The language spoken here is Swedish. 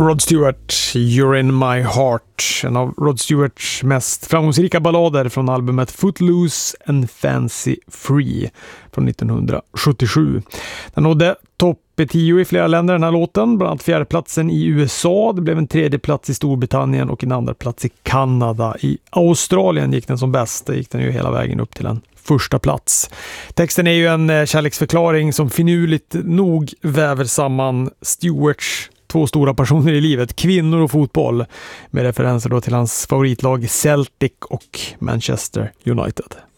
Rod Stewart, You're in my heart, en av Rod Stewarts mest framgångsrika ballader från albumet Footloose and Fancy Free från 1977. Den nådde topp 10 i flera länder den här låten, bland annat fjärdeplatsen i USA, det blev en tredje plats i Storbritannien och en andra plats i Kanada. I Australien gick den som bäst, det gick den ju hela vägen upp till en första plats. Texten är ju en kärleksförklaring som finurligt nog väver samman Stewarts två stora personer i livet, kvinnor och fotboll, med referenser då till hans favoritlag Celtic och Manchester United.